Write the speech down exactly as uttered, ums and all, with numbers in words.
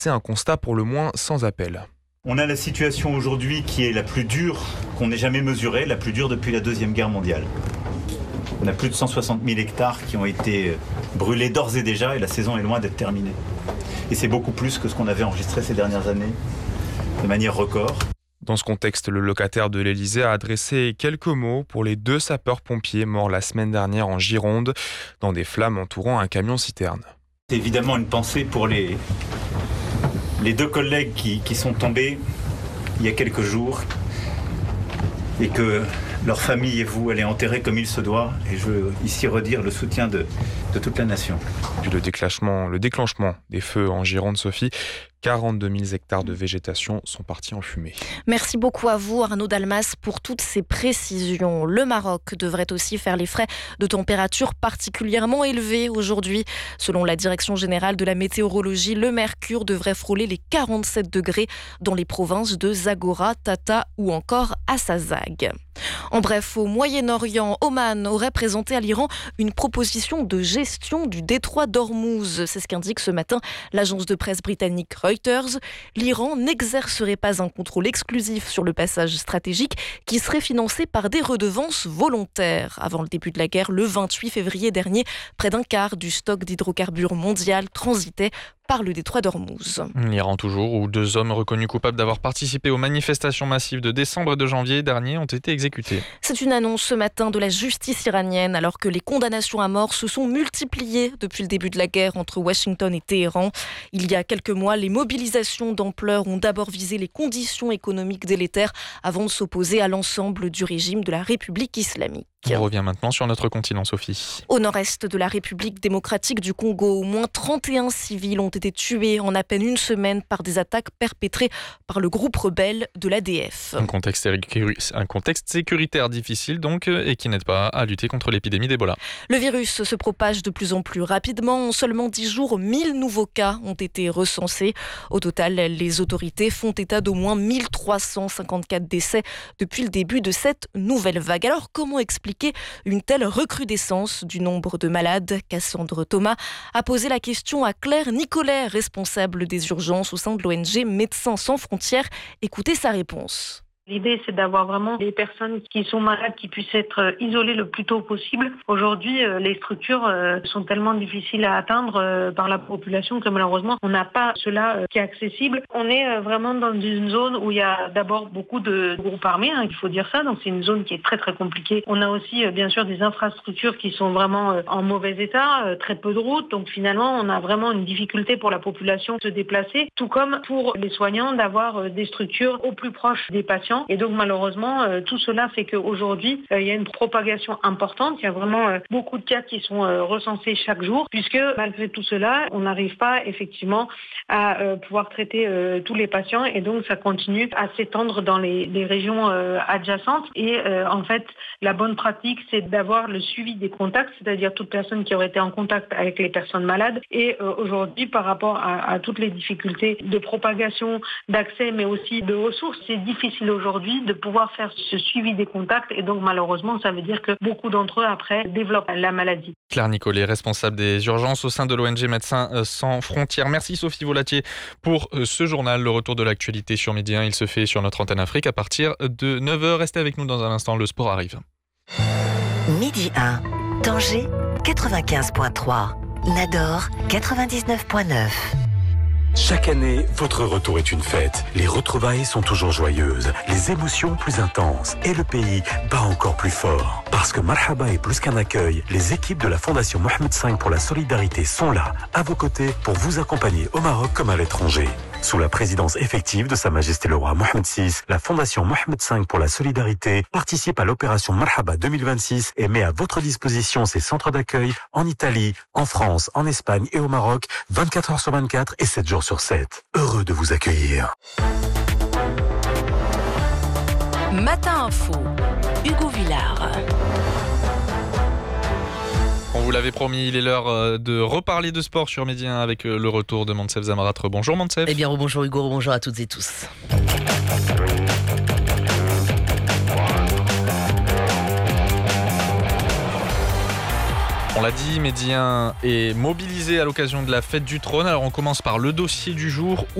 C'est un constat pour le moins sans appel. On a la situation aujourd'hui qui est la plus dure qu'on ait jamais mesurée, la plus dure depuis la Deuxième Guerre mondiale. On a plus de cent soixante mille hectares qui ont été brûlés d'ores et déjà et la saison est loin d'être terminée. Et c'est beaucoup plus que ce qu'on avait enregistré ces dernières années, de manière record. Dans ce contexte, le locataire de l'Élysée a adressé quelques mots pour les deux sapeurs-pompiers morts la semaine dernière en Gironde, dans des flammes entourant un camion-citerne. C'est évidemment une pensée pour les, les deux collègues qui, qui sont tombés il y a quelques jours et que leur famille et vous allez enterrer comme il se doit. Et je veux ici redire le soutien de, de toute la nation. Puis le déclenchement, le déclenchement des feux en Gironde, Sophie, quarante-deux mille hectares de végétation sont partis en fumée. Merci beaucoup à vous, Arnaud Dalmas, pour toutes ces précisions. Le Maroc devrait aussi faire les frais de températures particulièrement élevées aujourd'hui. Selon la Direction générale de la météorologie, le mercure devrait frôler les quarante-sept degrés dans les provinces de Zagora, Tata ou encore Assazag. En bref, au Moyen-Orient, Oman aurait présenté à l'Iran une proposition de gestion du détroit d'Ormuz. C'est ce qu'indique ce matin l'agence de presse britannique Reuters. L'Iran n'exercerait pas un contrôle exclusif sur le passage stratégique qui serait financé par des redevances volontaires. Avant le début de la guerre, le vingt-huit février dernier, près d'un quart du stock d'hydrocarbures mondial transitait par le détroit d'Ormuz. L'Iran toujours, où deux hommes reconnus coupables d'avoir participé aux manifestations massives de décembre et de janvier dernier ont été exécutés. C'est une annonce ce matin de la justice iranienne, alors que les condamnations à mort se sont multipliées depuis le début de la guerre entre Washington et Téhéran. Il y a quelques mois, les mobilisations d'ampleur ont d'abord visé les conditions économiques délétères avant de s'opposer à l'ensemble du régime de la République islamique. On revient maintenant sur notre continent, Sophie. Au nord-est de la République démocratique du Congo, au moins trente et un civils ont été tués en à peine une semaine par des attaques perpétrées par le groupe rebelle de l'A D F. Un contexte, un contexte sécuritaire difficile donc et qui n'aide pas à lutter contre l'épidémie d'Ebola. Le virus se propage de plus en plus rapidement. En seulement dix jours, mille nouveaux cas ont été recensés. Au total, les autorités font état d'au moins mille trois cent cinquante-quatre décès depuis le début de cette nouvelle vague. Alors, comment expliquer une telle recrudescence du nombre de malades? Cassandre Thomas a posé la question à Claire Nicolet, responsable des urgences au sein de l'O N G Médecins sans frontières. Écoutez sa réponse. L'idée, c'est d'avoir vraiment des personnes qui sont malades, qui puissent être isolées le plus tôt possible. Aujourd'hui, les structures sont tellement difficiles à atteindre par la population que malheureusement, on n'a pas cela qui est accessible. On est vraiment dans une zone où il y a d'abord beaucoup de groupes armés, hein, il faut dire ça. Donc, c'est une zone qui est très, très compliquée. On a aussi, bien sûr, des infrastructures qui sont vraiment en mauvais état, très peu de routes. Donc, finalement, on a vraiment une difficulté pour la population de se déplacer, tout comme pour les soignants d'avoir des structures au plus proche des patients. Et donc malheureusement, euh, tout cela fait qu'aujourd'hui, euh, il y a une propagation importante. Il y a vraiment euh, beaucoup de cas qui sont euh, recensés chaque jour, puisque malgré tout cela, on n'arrive pas effectivement à euh, pouvoir traiter euh, tous les patients. Et donc ça continue à s'étendre dans les, les régions euh, adjacentes. Et euh, en fait, la bonne pratique, c'est d'avoir le suivi des contacts, c'est-à-dire toute personne qui aurait été en contact avec les personnes malades. Et euh, aujourd'hui, par rapport à, à toutes les difficultés de propagation, d'accès, mais aussi de ressources, c'est difficile aujourd'hui aujourd'hui de pouvoir faire ce suivi des contacts et donc malheureusement ça veut dire que beaucoup d'entre eux après développent la maladie. Claire Nicolet, responsable des urgences au sein de l'O N G Médecins sans frontières. Merci Sophie Volatier pour ce journal. Le retour de l'actualité sur Midi un, il se fait sur notre antenne Afrique à partir de neuf heures. Restez avec nous dans un instant, le sport arrive. Midi un, Tanger quatre-vingt-quinze virgule trois, Nador quatre-vingt-dix-neuf virgule neuf. Chaque année, votre retour est une fête. Les retrouvailles sont toujours joyeuses, les émotions plus intenses et le pays bat encore plus fort. Parce que Marhaba est plus qu'un accueil, les équipes de la Fondation Mohamed cinq pour la solidarité sont là, à vos côtés, pour vous accompagner au Maroc comme à l'étranger. Sous la présidence effective de Sa Majesté le Roi Mohamed six, la Fondation Mohamed cinq pour la solidarité participe à l'opération Marhaba deux mille vingt-six et met à votre disposition ses centres d'accueil en Italie, en France, en Espagne et au Maroc, vingt-quatre heures sur vingt-quatre et sept jours sur sept. Heureux de vous accueillir. Matin Info, Hugo Villard. On vous l'avait promis, il est l'heure de reparler de sport sur Midi un avec le retour de Moncef Zamarat. Bonjour Moncef. Eh bien, bonjour Hugo, bonjour à toutes et tous. On On l'a dit, Midi un est mobilisé à l'occasion de la fête du trône. Alors on commence par le dossier du jour.